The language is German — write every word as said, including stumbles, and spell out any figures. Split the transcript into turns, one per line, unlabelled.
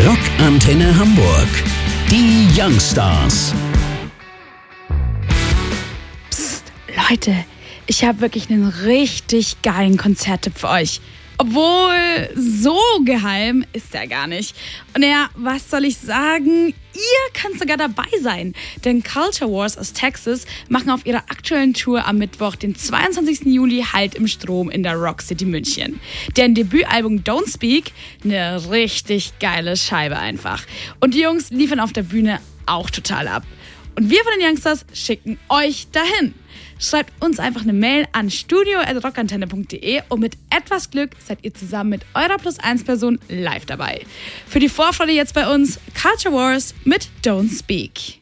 Rockantenne Hamburg. Die Youngstars.
Psst, Leute, ich habe wirklich einen richtig geilen Konzerttipp für euch. Obwohl, so geheim ist er gar nicht. Und ja, was soll ich sagen? Ihr könnt sogar dabei sein. Denn Culture Wars aus Texas machen auf ihrer aktuellen Tour am Mittwoch, den zweiundzwanzigsten Juli, Halt im Strom in der Rock City München. Deren Debütalbum Don't Speak, eine richtig geile Scheibe einfach. Und die Jungs liefern auf der Bühne auch total ab. Und wir von den Youngstars schicken euch dahin. Schreibt uns einfach eine Mail an studio at rockantenne punkt de und mit etwas Glück seid ihr zusammen mit eurer Plus eins Person live dabei. Für die Vorfreude jetzt bei uns Culture Wars mit Don't Speak.